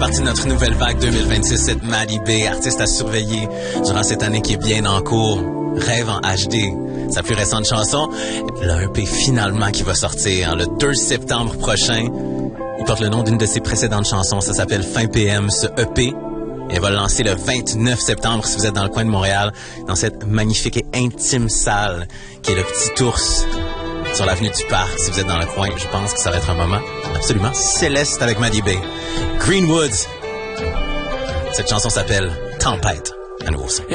partie de notre nouvelle vague 2026, cette Maddie B, artiste à surveiller durant cette année qui est bien en cours. Rêve en HD, sa plus récente chanson, le EP finalement qui va sortir le 2 septembre prochain. Il porte le nom d'une de ses précédentes chansons, ça s'appelle Fin PM, ce EP. Et elle va le lancer le 29 septembre si vous êtes dans le coin de Montréal, dans cette magnifique et intime salle qui est le Petit Ours sur l'avenue du Parc. Si vous êtes dans le coin, je pense que ça va être un moment absolument céleste avec Maddie B. Greenwoods. Cette chanson s'appelle Tempête. À nouveau son.